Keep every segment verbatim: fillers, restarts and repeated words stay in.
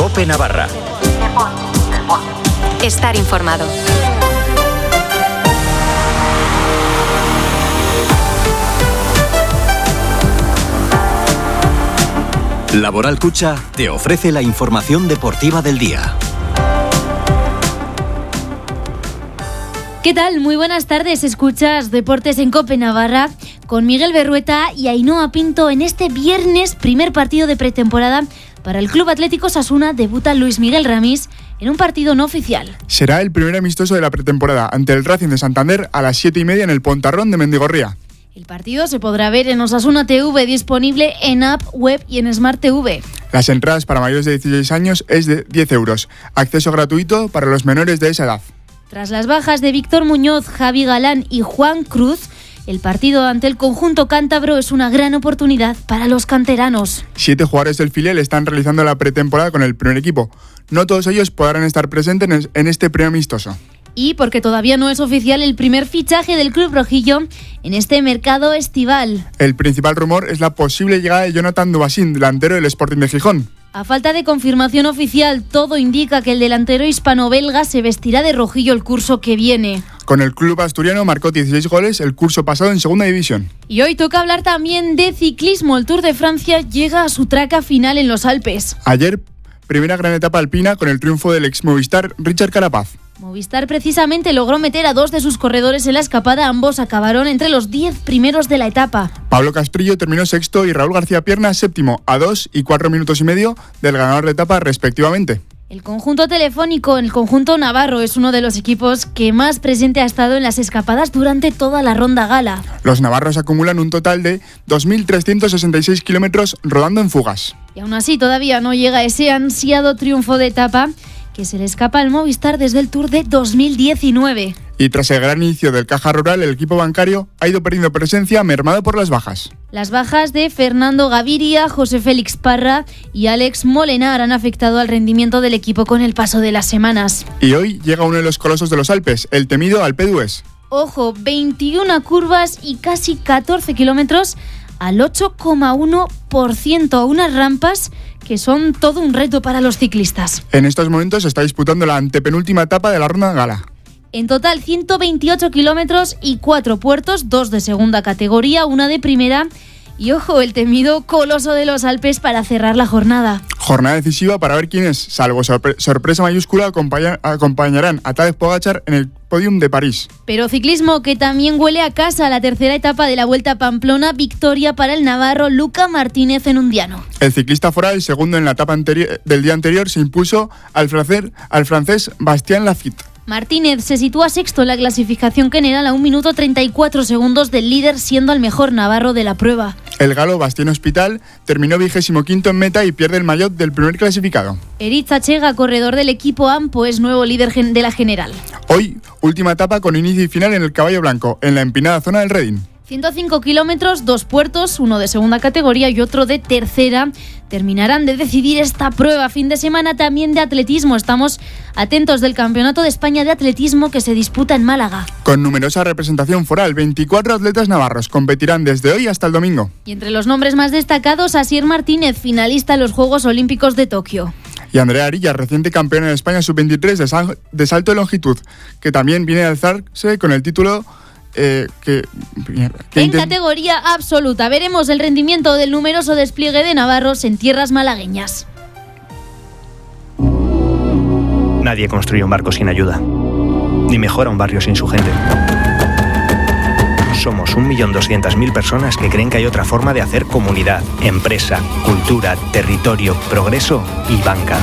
COPE Navarra. Estar informado. Laboral Cucha te ofrece la información deportiva del día. ¿Qué tal? Muy buenas tardes. Escuchas Deportes en COPE Navarra con Miguel Berrueta y Ainhoa Pinto. En este viernes, primer partido de pretemporada para el Club Atlético Osasuna, debuta Luis Miguel Ramis en un partido no oficial. Será el primer amistoso de la pretemporada ante el Racing de Santander a las siete y media en el Pontarrón de Mendigorría. El partido se podrá ver en Osasuna T V, disponible en app, web y en Smart T V. Las entradas para mayores de dieciséis años es de diez euros. Acceso gratuito para los menores de esa edad. Tras las bajas de Víctor Muñoz, Javi Galán y Juan Cruz, el partido ante el conjunto cántabro es una gran oportunidad para los canteranos. Siete jugadores del filial están realizando la pretemporada con el primer equipo. No todos ellos podrán estar presentes en este preamistoso. Y porque todavía no es oficial el primer fichaje del club rojillo en este mercado estival. El principal rumor es la posible llegada de Jonathan Dubasín, delantero del Sporting de Gijón. A falta de confirmación oficial, todo indica que el delantero hispano-belga se vestirá de rojillo el curso que viene. Con el club asturiano marcó dieciséis goles el curso pasado en segunda división. Y hoy toca hablar también de ciclismo. El Tour de Francia llega a su traca final en los Alpes. Ayer, primera gran etapa alpina con el triunfo del ex Movistar Richard Carapaz. Movistar precisamente logró meter a dos de sus corredores en la escapada. Ambos acabaron entre los diez primeros de la etapa. Pablo Castrillo terminó sexto y Raúl García Pierna séptimo, a dos y cuatro minutos y medio del ganador de etapa respectivamente. El conjunto telefónico, el conjunto navarro, es uno de los equipos que más presente ha estado en las escapadas durante toda la ronda gala. Los navarros acumulan un total de dos mil trescientos sesenta y seis kilómetros rodando en fugas. Y aún así todavía no llega ese ansiado triunfo de etapa que se le escapa al Movistar desde el Tour de dos mil diecinueve. Y tras el gran inicio del Caja Rural, el equipo bancario ha ido perdiendo presencia, mermado por las bajas. Las bajas de Fernando Gaviria, José Félix Parra y Alex Molenar han afectado al rendimiento del equipo con el paso de las semanas. Y hoy llega uno de los colosos de los Alpes, el temido Alpe d'Huez. Ojo, veintiuna curvas y casi catorce kilómetros al ocho coma uno por ciento, unas rampas que son todo un reto para los ciclistas. En estos momentos se está disputando la antepenúltima etapa de la ronda gala. En total, ciento veintiocho kilómetros y cuatro puertos, dos de segunda categoría, una de primera. Y ojo, el temido coloso de los Alpes para cerrar la jornada. Jornada decisiva para ver quiénes, salvo sorpre- sorpresa mayúscula, acompaña- acompañarán a Tadej Pogačar en el podium de París. Pero ciclismo que también huele a casa, la tercera etapa de la Vuelta a Pamplona, victoria para el navarro Luca Martínez en Undiano. El ciclista foral, segundo en la etapa anteri- del día anterior, se impuso al francés, al francés Bastien Lafitte. Martínez se sitúa sexto en la clasificación general a un minuto treinta y cuatro segundos del líder, siendo el mejor navarro de la prueba. El galo Bastien Hospital terminó vigésimo quinto en meta y pierde el maillot del primer clasificado. Eritz Achega, corredor del equipo AMPO, es nuevo líder gen- de la general. Hoy, última etapa con inicio y final en el Caballo Blanco, en la empinada zona del Redín. ciento cinco kilómetros, dos puertos, uno de segunda categoría y otro de tercera. Terminarán de decidir esta prueba. Fin de semana también de atletismo. Estamos atentos del Campeonato de España de Atletismo que se disputa en Málaga. Con numerosa representación foral, veinticuatro atletas navarros competirán desde hoy hasta el domingo. Y entre los nombres más destacados, Asier Martínez, finalista en los Juegos Olímpicos de Tokio. Y Andrea Arilla, reciente campeona de España sub veintitrés de, sal- de salto de longitud, que también viene a alzarse con el título eh, que, que En intent- categoría absoluta. Veremos el rendimiento del numeroso despliegue de navarros en tierras malagueñas. Nadie construye un barco sin ayuda, ni mejora un barrio sin su gente. Somos un millón doscientas mil personas que creen que hay otra forma de hacer comunidad, empresa, cultura, territorio, progreso y banca.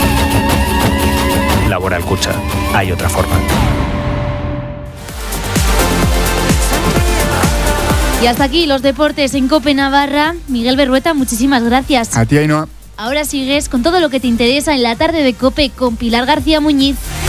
Laboral Cucha. Hay otra forma. Y hasta aquí los deportes en COPE Navarra. Miguel Berrueta, muchísimas gracias. A ti, Ainhoa. Ahora sigues con todo lo que te interesa en la tarde de COPE con Pilar García Muñiz.